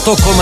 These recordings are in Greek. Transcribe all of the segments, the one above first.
Το 8,3.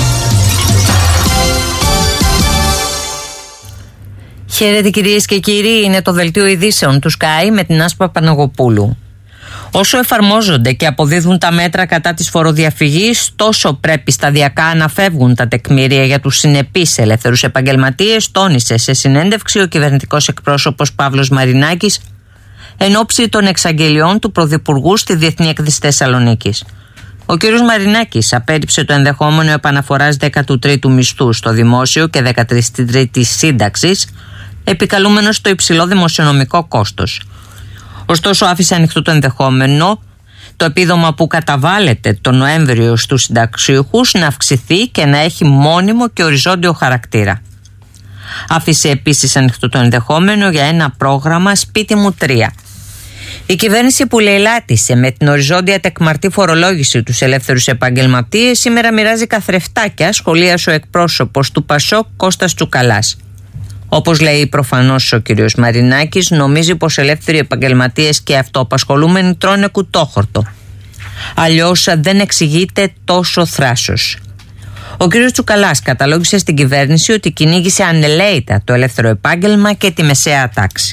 Χαίρετε κυρίες και κύριοι, είναι το δελτίο ειδήσεων του Sky με την Άσπα Παναγοπούλου. Όσο εφαρμόζονται και αποδίδουν τα μέτρα κατά της φοροδιαφυγής, τόσο πρέπει σταδιακά να φεύγουν τα τεκμήρια για τους συνεπείς ελεύθερους επαγγελματίες, τόνισε σε συνέντευξη ο κυβερνητικός εκπρόσωπος Παύλος Μαρινάκης εν ώψη των εξαγγελιών του Πρωθυπουργού στη Διεθνή Έκθεση Θεσσαλονίκης. Ο κ. Μαρινάκης απέρριψε το ενδεχόμενο επαναφοράς 13ου μισθού στο δημόσιο και 13ης σύνταξης, επικαλούμενος το υψηλό δημοσιονομικό κόστος. Ωστόσο, άφησε ανοιχτό το ενδεχόμενο το επίδομα που καταβάλλεται τον Νοέμβριο στους συνταξιούχους να αυξηθεί και να έχει μόνιμο και οριζόντιο χαρακτήρα. Άφησε επίσης ανοιχτό το ενδεχόμενο για ένα πρόγραμμα «Σπίτι μου 3». Η κυβέρνηση που λαιλάτισε με την οριζόντια τεκμαρτή φορολόγηση τους ελεύθερους επαγγελματίες σήμερα μοιράζει καθρεφτάκια, σχολίασε ο εκπρόσωπος του Πασόκ Κώστας Τσουκαλάς. Όπως λέει προφανώς ο κ. Μαρινάκης, νομίζει πως ελεύθεροι επαγγελματίες και αυτοαπασχολούμενοι τρώνε κουτόχορτο. Αλλιώς δεν εξηγείται τόσο θράσος. Ο κ. Τσουκαλάς καταλόγισε στην κυβέρνηση ότι κυνήγησε ανελαίητα το ελεύθερο επάγγελμα και τη μεσαία τάξη.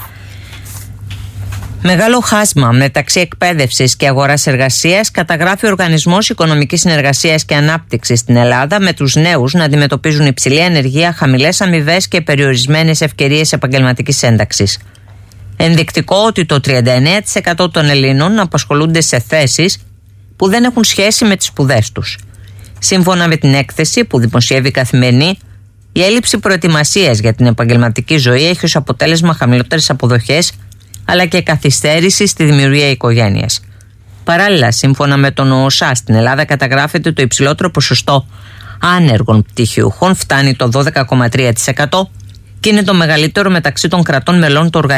Μεγάλο χάσμα μεταξύ εκπαίδευσης και αγοράς εργασίας καταγράφει ο Οργανισμός Οικονομικής Συνεργασίας και Ανάπτυξης στην Ελλάδα, με τους νέους να αντιμετωπίζουν υψηλή ανεργία, χαμηλές αμοιβές και περιορισμένες ευκαιρίες επαγγελματικής ένταξης. Ενδεικτικό ότι το 39% των Ελλήνων απασχολούνται σε θέσεις που δεν έχουν σχέση με τις σπουδές τους. Σύμφωνα με την έκθεση που δημοσιεύει η Καθημερινή, η έλλειψη προετοιμασίας για την επαγγελματική ζωή έχει ως αποτέλεσμα χαμηλότερες αποδοχές, αλλά και καθυστέρηση στη δημιουργία οικογένειας. Παράλληλα, σύμφωνα με τον ΟΟΣΑ, στην Ελλάδα καταγράφεται το υψηλότερο ποσοστό άνεργων πτυχιούχων, φτάνει το 12,3% και είναι το μεγαλύτερο μεταξύ των κρατών μελών του οργανισμού.